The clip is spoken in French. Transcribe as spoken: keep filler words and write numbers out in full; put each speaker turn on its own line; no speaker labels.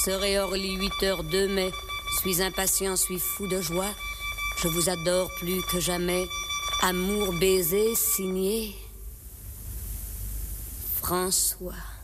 serai Orly huit heures deux mai. Suis impatient, suis fou de joie. Je vous adore plus que jamais. Amour baiser signé François.